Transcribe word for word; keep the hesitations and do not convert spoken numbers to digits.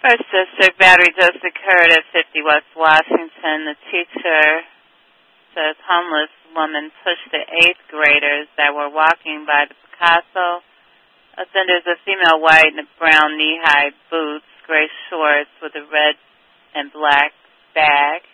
First district battery just occurred at fifty West Washington. The teacher says homeless woman pushed the eighth graders that were walking by the Picasso. Offenders a female white and brown knee-high boots, gray shorts with a red and black bag.